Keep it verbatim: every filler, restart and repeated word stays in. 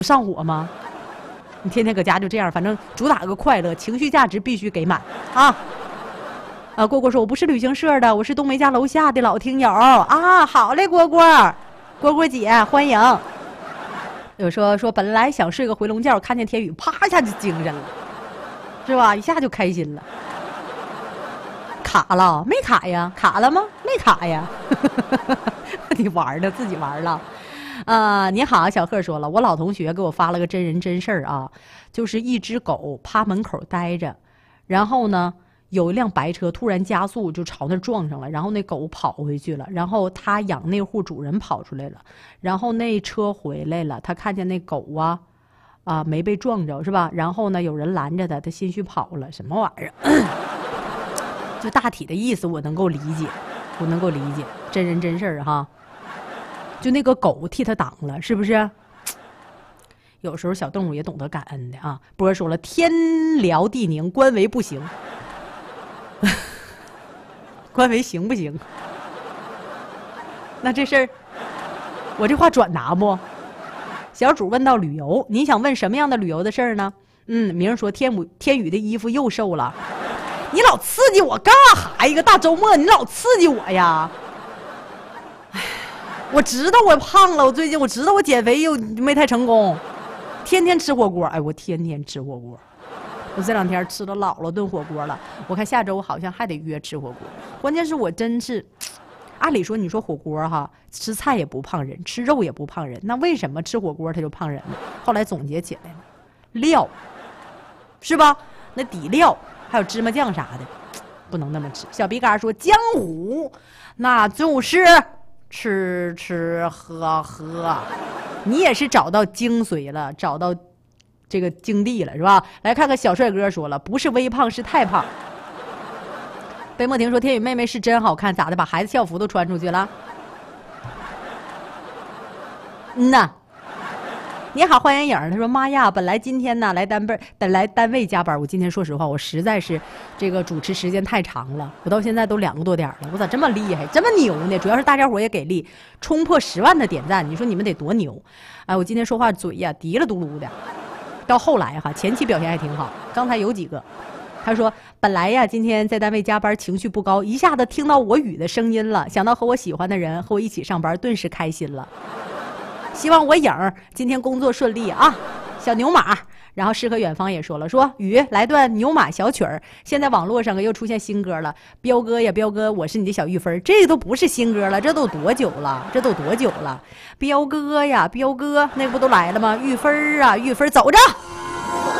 上火吗？你天天搁家就这样，反正主打个快乐，情绪价值必须给满啊！啊，蝈蝈说：“我不是旅行社的，我是冬梅家楼下的老听友啊。”好嘞，蝈蝈，蝈蝈姐欢迎。有说说本来想睡个回笼觉，看见天宇，啪一下就精神了，是吧？一下就开心了。卡了没卡呀？卡了吗？没卡呀。你玩的自己玩了。啊、呃，你好，小贺说了，我老同学给我发了个真人真事儿啊，就是一只狗趴门口待着，然后呢，有一辆白车突然加速就朝那撞上了，然后那狗跑回去了，然后他养那户主人跑出来了，然后那车回来了，他看见那狗啊啊、呃、没被撞着是吧？然后呢，有人拦着他，他心虚跑了，什么玩意儿？就大体的意思我能够理解，我能够理解，真人真事儿哈。就那个狗替他挡了，是不是？有时候小动物也懂得感恩的啊。波儿说了，天辽地宁，官为不行。官为行不行？那这事儿，我这话转达不？小主问到旅游，你想问什么样的旅游的事儿呢？嗯，明儿说天武天宇的衣服又瘦了，你老刺激我干哈？一个大周末，你老刺激我呀！我知道我胖了，我最近我知道我减肥又没太成功，天天吃火锅，哎，我天天吃火锅，我这两天吃了老了顿火锅了，我看下周好像还得约吃火锅。关键是我真是，按理说你说火锅哈，吃菜也不胖人，吃肉也不胖人，那为什么吃火锅它就胖人呢？后来总结起来了，料，是吧？那底料还有芝麻酱啥的，不能那么吃。小鼻嘎说江湖，那就是。吃吃喝喝，你也是找到精髓了，找到这个精地了，是吧？来看看小帅哥说了，不是微胖是太胖。贝莫婷说天宇妹妹是真好看，咋的？把孩子校服都穿出去了？嗯呐。你好，欢迎影。他说：“妈呀，本来今天呢来单位，本来单位加班，我今天说实话，我实在是这个主持时间太长了，我到现在都两个多点了，我咋这么厉害，这么牛呢？主要是大家伙也给力，冲破十万的点赞，你说你们得多牛？哎，我今天说话嘴呀嘀了嘟噜的，到后来哈，前期表现还挺好，刚才有几个，他说本来呀今天在单位加班，情绪不高，一下子听到我语的声音了，想到和我喜欢的人和我一起上班，顿时开心了。”希望我影儿今天工作顺利啊，小牛马。然后诗和远方也说了，说雨来段牛马小曲儿。现在网络上又出现新歌了，彪哥呀彪哥，我是你的小玉芬，这都不是新歌了，这都多久了？这都多久了？彪哥呀彪哥，那不都来了吗？玉芬啊玉芬，走着。